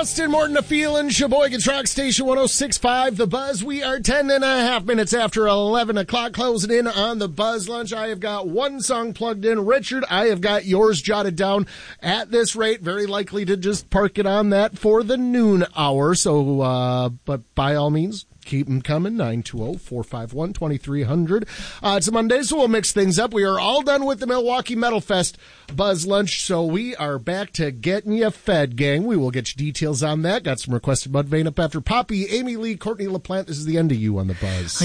Austin, Morton, a feeling, Sheboygan's Rock Station 106.5, The Buzz. We are 10.5 minutes after 11 o'clock, closing in on the Buzz Lunch. I have got one song plugged in. Richard, I have got yours jotted down at this rate. Very likely to just park it on that for the noon hour. So, but by all means, keep them coming, 920-451-2300. It's a Monday, so we'll mix things up. We are all done with the Milwaukee Metal Fest Buzz Lunch, so we are back to getting you fed, gang. We will get you details on that. Got some requested Mudvayne up after Poppy, Amy Lee, Courtney LaPlante. This is the end of you on the Buzz.